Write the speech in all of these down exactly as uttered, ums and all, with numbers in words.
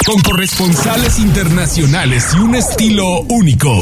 Con corresponsales internacionales y un estilo único.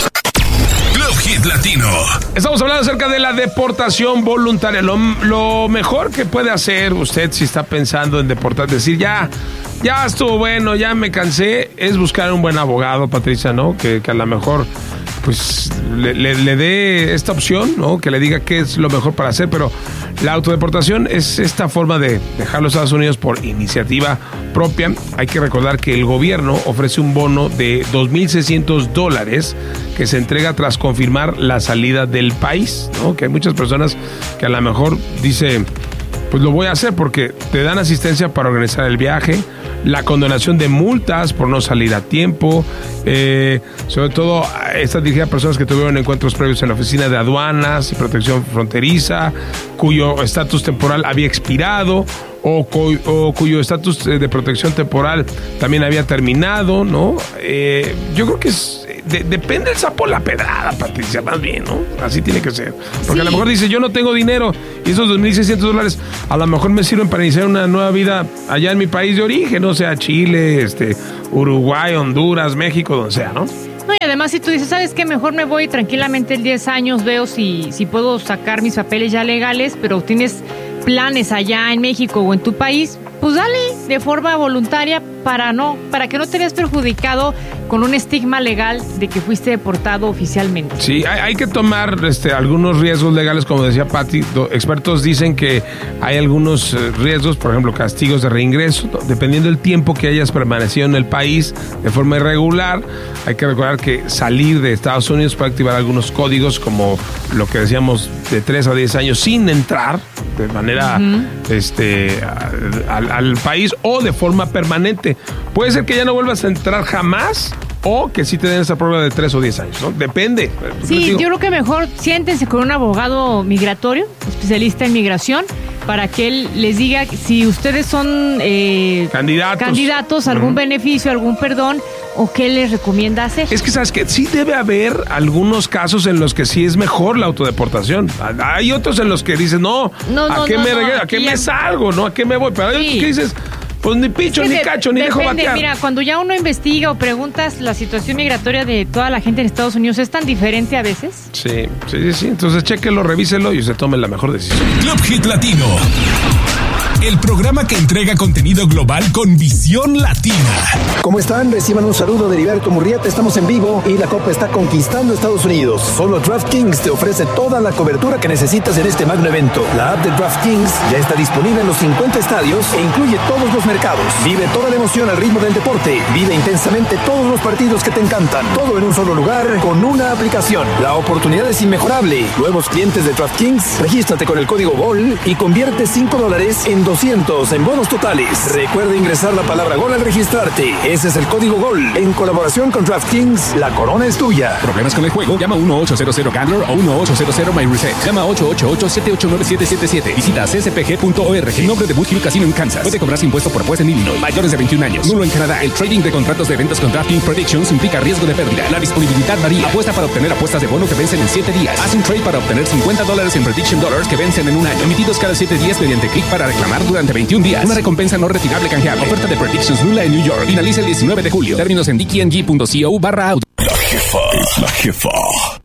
Club Hit Latino. Estamos hablando acerca de la deportación voluntaria. Lo, lo mejor que puede hacer usted si está pensando en deportar, decir ya, ya estuvo bueno, ya me cansé, es buscar un buen abogado, Patricia, ¿no? Que, que a lo mejor pues le, le, le dé esta opción, ¿no? Que le diga qué es lo mejor para hacer, pero la autodeportación es esta forma de dejar los Estados Unidos por iniciativa propia. Hay que recordar que el gobierno ofrece un bono de dos mil seiscientos dólares que se entrega tras confirmar la salida del país, ¿no? Que hay muchas personas que a lo mejor dicen, pues lo voy a hacer porque te dan asistencia para organizar el viaje, la condonación de multas por no salir a tiempo, eh, sobre todo está dirigida a personas que tuvieron encuentros previos en la oficina de aduanas y protección fronteriza, cuyo estatus temporal había expirado o, cu- o cuyo estatus de protección temporal también había terminado, ¿no? Eh, yo creo que es, de, depende el sapo la pedrada, Patricia, más bien, ¿no? Así tiene que ser. Porque sí. A lo mejor dice, yo no tengo dinero y esos dos mil seiscientos dólares a lo mejor me sirven para iniciar una nueva vida allá en mi país de origen, ¿no? O sea, Chile, este, Uruguay, Honduras, México, donde sea, ¿no? No, y además si tú dices, ¿sabes qué? Mejor me voy tranquilamente en diez años, veo si, si puedo sacar mis papeles ya legales, pero tienes planes allá en México o en tu país, pues dale de forma voluntaria para no, para que no te veas perjudicado con un estigma legal de que fuiste deportado oficialmente. Sí, hay, hay que tomar este, algunos riesgos legales, como decía Pati. Do, expertos dicen que hay algunos eh, riesgos, por ejemplo, castigos de reingreso, ¿no? Dependiendo del tiempo que hayas permanecido en el país de forma irregular. Hay que recordar que salir de Estados Unidos puede activar algunos códigos, como lo que decíamos, de tres a diez años sin entrar de manera uh-huh. este, al, al país o de forma permanente. Puede ser que ya no vuelvas a entrar jamás o que sí te den esa prueba de tres o diez años, ¿no? Depende. Sí, yo creo que mejor siéntense con un abogado migratorio, especialista en migración, para que él les diga si ustedes son eh, candidatos, candidatos a algún uh-huh. beneficio, algún perdón, o qué les recomienda hacer. Es que sabes que sí debe haber algunos casos en los que sí es mejor la autodeportación. Hay otros en los que dices, no, no, no ¿a qué no, me no, regreso? ¿A qué ya... me salgo? ¿No? ¿A qué me voy? Pero hay sí. otros que dices, pues ni picho, es que ni de, cacho, ni depende, dejo batear. Mira, cuando ya uno investiga o preguntas, la situación migratoria de toda la gente en Estados Unidos es tan diferente a veces. Sí, sí, sí, sí. Entonces chéquelo, revíselo y usted tome la mejor decisión. Club Hit Latino. El programa que entrega contenido global con visión latina. ¿Cómo están? Reciban un saludo de Heriberto Murrieta. Estamos en vivo y la Copa está conquistando Estados Unidos. Solo DraftKings te ofrece toda la cobertura que necesitas en este magno evento. La app de DraftKings ya está disponible en los cincuenta estadios e incluye todos los mercados. Vive toda la emoción al ritmo del deporte. Vive intensamente todos los partidos que te encantan. Todo en un solo lugar con una aplicación. La oportunidad es inmejorable. Nuevos clientes de DraftKings, regístrate con el código GOL y convierte cinco dólares en doscientos en bonos totales. Recuerda ingresar la palabra GOL al registrarte. Ese es el código GOL. En colaboración con DraftKings, la corona es tuya. ¿Problemas con el juego? Llama uno ocho cero cero Gambler o uno ocho cero cero My Reset. Llama ocho ocho ocho siete ocho nueve siete siete siete. Visita c s p g punto org. En nombre de Boot Hill Casino en Kansas. Puede cobrarse impuesto por apuesta en Illinois. Mayores de veintiún años. Nulo en Canadá. El trading de contratos de ventas con DraftKings Predictions implica riesgo de pérdida. La disponibilidad varía. Apuesta para obtener apuestas de bono que vencen en siete días. Haz un trade para obtener cincuenta dólares en Prediction Dollars que vencen en un año. Emitidos cada siete días mediante clic para reclamar durante veintiún días. Una recompensa no retirable canjeable. Oferta de Predictions nula en New York. Finaliza el diecinueve de julio. Términos en d k n g punto co barra audio. La jefa es la jefa.